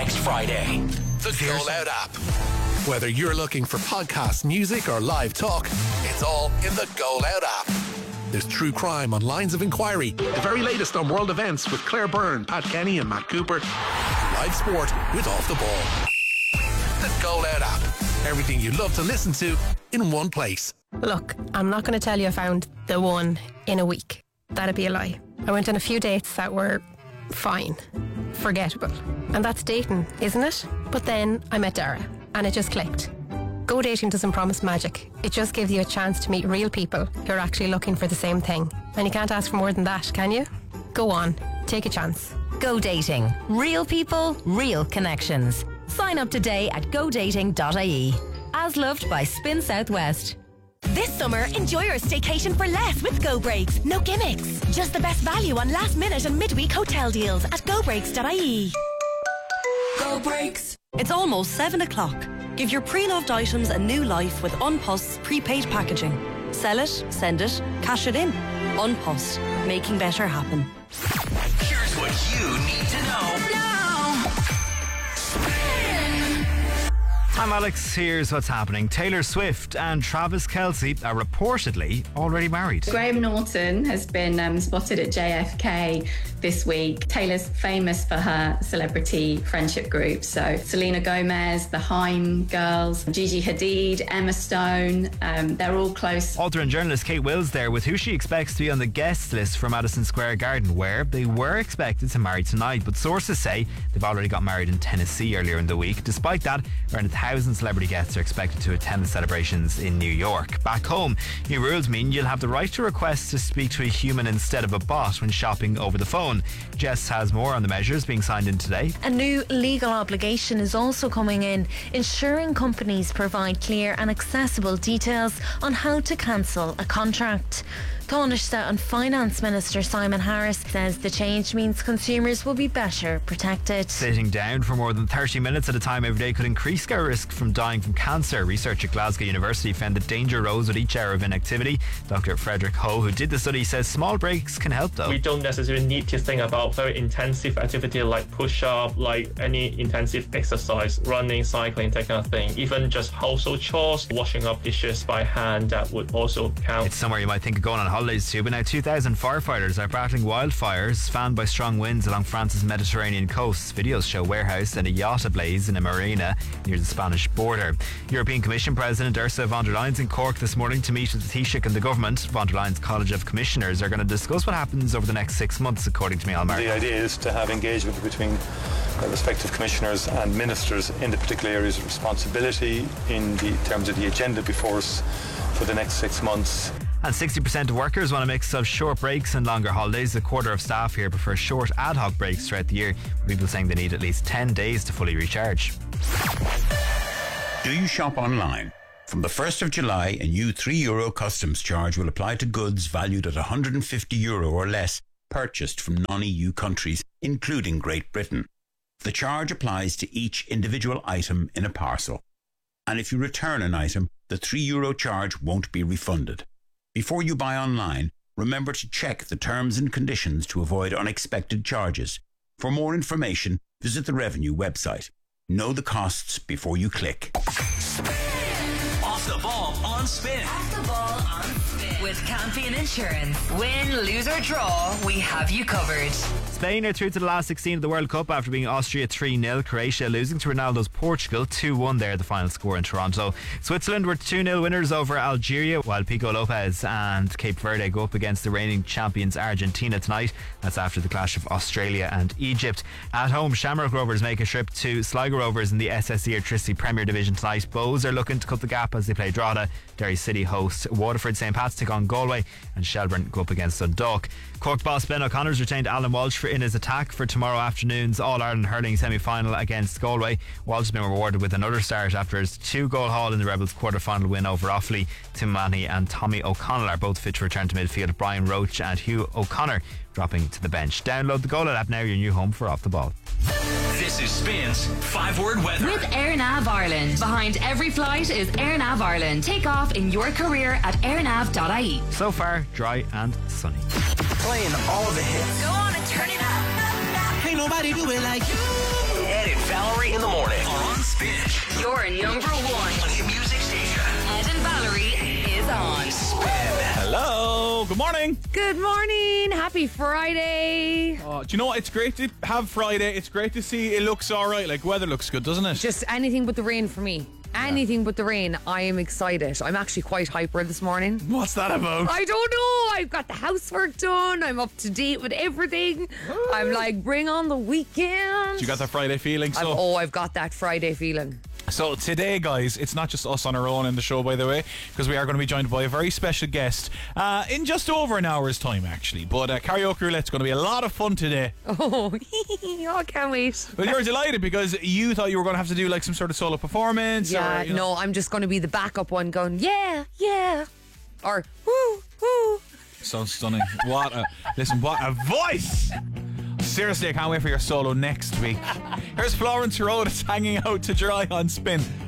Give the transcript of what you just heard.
next Friday. The Go Loud app. Whether you're looking for podcasts, music or live talk, it's all in the Go Loud app. There's true crime on Lines of Inquiry, the very latest on world events with Claire Byrne, Pat Kenny and Matt Cooper, live sport with Off the Ball. The Go Loud app. Everything you love to listen to in one place. Look, I'm not going to tell you I found the one in a week. That'd be a lie. I went on a few dates that were fine, forgettable. And that's dating, isn't it? But then I met Dara and it just clicked. Go Dating doesn't promise magic. It just gives you a chance to meet real people who are actually looking for the same thing. And you can't ask for more than that, can you? Go on, take a chance. Go Dating. Real people, real connections. Sign up today at godating.ie. As loved by Spin Southwest. This summer, enjoy your staycation for less with Go Breaks. No gimmicks. Just the best value on last minute and midweek hotel deals at gobreaks.ie. Go Breaks. It's almost 7 o'clock. Give your pre-loved items a new life with Unpost's prepaid packaging. Sell it, send it, cash it in. Unpost. Making better happen. Here's what you need to know now. I'm Alex, here's what's happening. Taylor Swift and Travis Kelce are reportedly already married. Graham Norton has been spotted at JFK this week. Taylor's famous for her celebrity friendship groups. So Selena Gomez, the Haim girls, Gigi Hadid, Emma Stone, they're all close. Author and journalist Kate Wills there with who she expects to be on the guest list for Madison Square Garden, where they were expected to marry tonight. But sources say they've already got married in Tennessee earlier in the week. Despite that, around 1,000 celebrity guests are expected to attend the celebrations in New York. Back home, new rules mean you'll have the right to request to speak to a human instead of a bot when shopping over the phone. Jess has more on the measures being signed in today. A new legal obligation is also coming in, ensuring companies provide clear and accessible details on how to cancel a contract. Taoiseach and Finance Minister Simon Harris says the change means consumers will be better protected. Sitting down for more than 30 minutes at a time every day could increase our risk from dying from cancer. Research at Glasgow University found that danger rose with each hour of inactivity. Dr. Frederick Ho, who did the study, says small breaks can help though. We don't necessarily need to think about very intensive activity like push-up, like any intensive exercise, running, cycling, that kind of thing. Even just household chores, washing up dishes by hand, that would also count. It's somewhere you might think of going on holidays to, but now 2,000 firefighters are battling wildfires fanned by strong winds along France's Mediterranean coasts. Videos show warehouse and a yacht ablaze in a marina near the Spanish border. European Commission President Ursula von der Leyen's in Cork this morning to meet with the Taoiseach and the government. Von der Leyen's College of Commissioners are going to discuss what happens over the next 6 months, according to Mial Martin. The idea is to have engagement between respective commissioners and ministers in the particular areas of responsibility in the terms of the agenda before us for the next 6 months. And 60% of workers want a mix of short breaks and longer holidays. A quarter of staff here prefer short ad hoc breaks throughout the year, with people saying they need at least 10 days to fully recharge. Do you shop online? From the 1st of July, a new €3 customs charge will apply to goods valued at €150 or less purchased from non-EU countries, including Great Britain. The charge applies to each individual item in a parcel. And if you return an item, the €3 charge won't be refunded. Before you buy online, remember to check the terms and conditions to avoid unexpected charges. For more information, visit the Revenue website. Know the costs before you click. Off the ball on Spin. Off the ball on Spin. With Campion Insurance. Win, lose or draw, we have you covered. Spain are through to the last 16 of the World Cup after beating Austria 3-0. Croatia losing to Ronaldo's Portugal 2-1 there, the final score in Toronto. Switzerland were 2-0 winners over Algeria, while Pico Lopez and Cape Verde go up against the reigning champions Argentina tonight. That's after the clash of Australia and Egypt. At home, Shamrock Rovers make a trip to Sligo Rovers in the SSE Electricity Premier Division tonight. Bows are looking to cut the gap as they play Drogheda. Derry City host Waterford. St Pat's take on Galway and Shelbourne go up against Dundalk. Cork boss Ben O'Connor's retained Alan Walsh in his attack for tomorrow afternoon's All-Ireland hurling semi-final against Galway. Walsh has been rewarded with another start after his 2-goal haul in the Rebels quarter-final win over Offaly. Tim Mahoney and Tommy O'Connell are both fit to return to midfield. Brian Roach and Hugh O'Connor dropping to the bench. Download the Go Loud app now, your new home for Off the Ball. This is Spin's 5-word weather. With AirNav Ireland. Behind every flight is AirNav Ireland. Take off in your career at airnav.ie. So far, dry and sunny. Playing all the hits. Go on and turn it up. Ain't nobody do it like you. Ed and Valerie in the morning on Spin. Your number one Hit music station. Ed and Valerie is on Spin. Hello, good morning. Good morning. Happy Friday. Do you know what? It's great to have Friday. It's great to see it looks all right. Like, weather looks good, doesn't it? Just anything but the rain for me. Anything but the rain. I am excited. I'm actually quite hyper this morning. What's that about? I don't know. I've got the housework done. I'm up to date with everything. I'm like, bring on the weekend. You got that Friday feeling? I've got that Friday feeling. So today, guys, it's not just us on our own in the show, by the way, because we are going to be joined by a very special guest in just over an hour's time, actually. But Karaoke Roulette's going to be a lot of fun today. Oh, I can't wait. Well, you're delighted because you thought you were going to have to do like some sort of solo performance. Yeah, or, no, I'm just going to be the backup one going, yeah, yeah. Or, woo, woo. So stunning. What a voice! Seriously, I can't wait for your solo next week. Here's Florence Road. It's hanging out to dry on Spin.